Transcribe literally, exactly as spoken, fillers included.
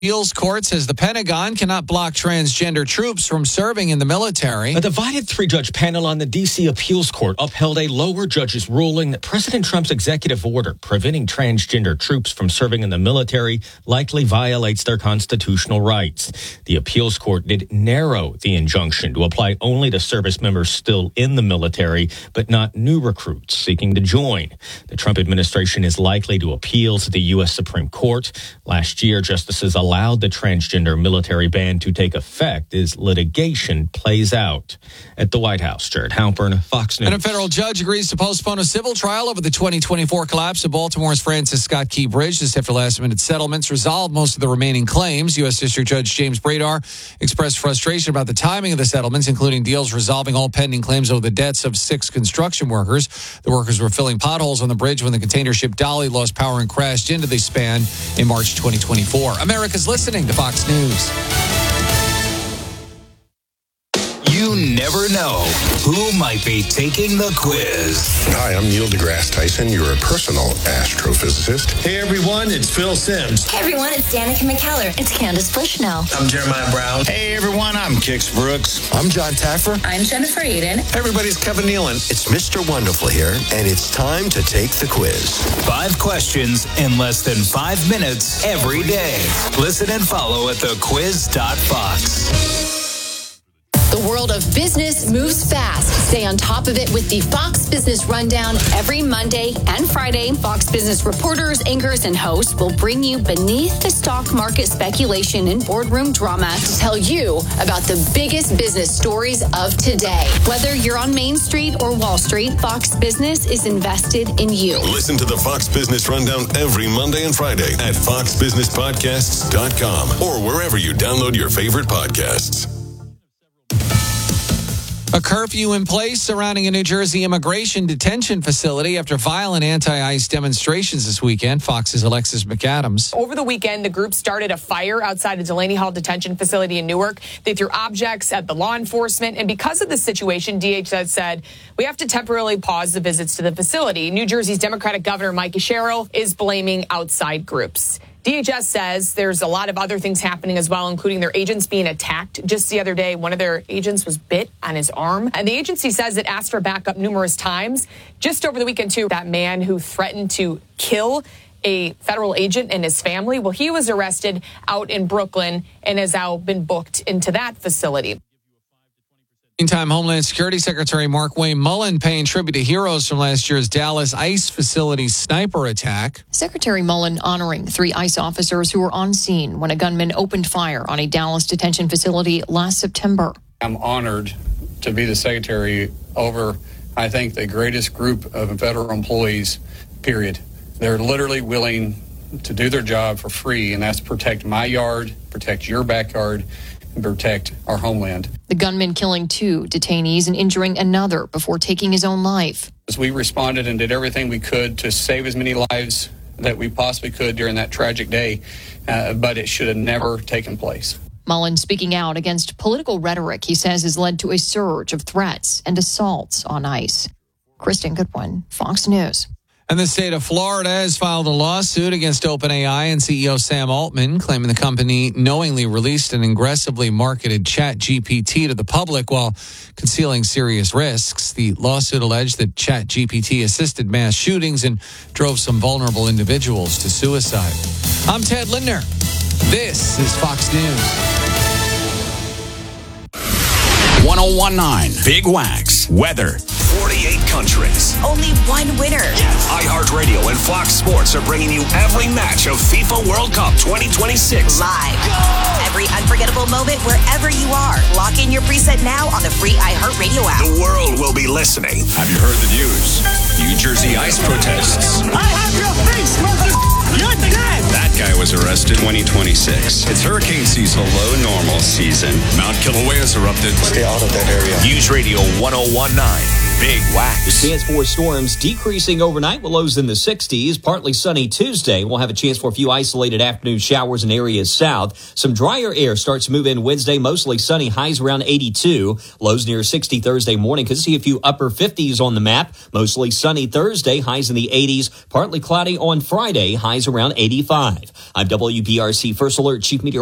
Appeals court says the Pentagon cannot block transgender troops from serving in the military. A divided three-judge panel on the D C appeals court upheld a lower judge's ruling that President Trump's executive order preventing transgender troops from serving in the military likely violates their constitutional rights. The appeals court did narrow the injunction to apply only to service members still in the military, but not new recruits seeking to join. The Trump administration is likely to appeal to the U S Supreme Court. Last year, justices allowed allowed the transgender military ban to take effect as litigation plays out. At the White House, Jared Halpern, Fox News. And a federal judge agrees to postpone a civil trial over the twenty twenty-four collapse of Baltimore's Francis Scott Key Bridge. This after last-minute settlements resolved most of the remaining claims. U S District Judge James Bradar expressed frustration about the timing of the settlements, including deals resolving all pending claims over the debts of six construction workers. The workers were filling potholes on the bridge when the container ship Dolly lost power and crashed into the span in March twenty twenty-four. America's listening to Fox News. You never know who might be taking the quiz. Hi, I'm Neil deGrasse Tyson. You're a personal astrophysicist. Hey, everyone, it's Phil Simms. Hey, everyone, it's Danica McKellar. It's Candace Bushnell. I'm Jeremiah Brown. Hey, everyone, I'm Kix Brooks. I'm John Taffer. I'm Jennifer Aiden. Hey, everybody's Kevin Nealon. It's Mister Wonderful here, and it's time to take the quiz. Five questions in less than five minutes every day. Listen and follow at the quiz dot fox. The world of business moves fast. Stay on top of it with the Fox Business Rundown every Monday and Friday. Fox Business reporters, anchors, and hosts will bring you beneath the stock market speculation and boardroom drama to tell you about the biggest business stories of today. Whether you're on Main Street or Wall Street, Fox Business is invested in you. Listen to the Fox Business Rundown every Monday and Friday at fox business podcasts dot com or wherever you download your favorite podcasts. A curfew in place surrounding a New Jersey immigration detention facility after violent anti-ICE demonstrations this weekend. Fox's Alexis McAdams. Over the weekend, the group started a fire outside a Delaney Hall detention facility in Newark. They threw objects at the law enforcement. And because of the situation, D H S said, we have to temporarily pause the visits to the facility. New Jersey's Democratic Governor Mike Sherrill is blaming outside groups. D H S says there's a lot of other things happening as well, including their agents being attacked. Just the other day, one of their agents was bit on his arm. And the agency says it asked for backup numerous times. Just over the weekend, too, that man who threatened to kill a federal agent and his family, well, he was arrested out in Brooklyn and has now been booked into that facility. Meantime, Homeland Security Secretary Mark Wayne Mullen paying tribute to heroes from last year's Dallas ICE facility sniper attack. Secretary Mullen honoring three ICE officers who were on scene when a gunman opened fire on a Dallas detention facility last September. I'm honored to be the secretary over, I think, the greatest group of federal employees, period. They're literally willing to do their job for free, and that's protect my yard, protect your backyard, and protect our homeland. The gunman killing two detainees and injuring another before taking his own life. As we responded and did everything we could to save as many lives that we possibly could during that tragic day, uh, but it should have never taken place. Mullen speaking out against political rhetoric he says has led to a surge of threats and assaults on ICE. Kristen Goodwin, Fox News. And the state of Florida has filed a lawsuit against OpenAI and C E O Sam Altman, claiming the company knowingly released an aggressively marketed ChatGPT to the public while concealing serious risks. The lawsuit alleged that ChatGPT assisted mass shootings and drove some vulnerable individuals to suicide. I'm Ted Lindner. This is Fox News. one oh one point nine Big Wax Weather. forty-eight countries. Only one winner. iHeartRadio and Fox Sports are bringing you every match of FIFA World Cup twenty twenty-six. Live. Go! Every unforgettable moment wherever you are. Lock in your preset now on the free iHeartRadio app. The world will be listening. Have you heard the news? New Jersey ICE protests. I have your face, mother. You're dead. That guy was arrested twenty twenty-six. It's hurricane season, low normal season. Mount Kilauea has erupted. Stay out of that area. News Radio one oh one point nine. Big Wax. The chance for storms decreasing overnight with lows in the sixties. Partly sunny Tuesday. We'll have a chance for a few isolated afternoon showers in areas south. Some drier air starts to move in Wednesday. Mostly sunny. Highs around eighty-two. Lows near sixty Thursday morning. Could see a few upper fifties on the map. Mostly sunny Thursday. Highs in the eighties. Partly cloudy on Friday. Highs around eighty-five. I'm W B R C First Alert Chief Meteorologist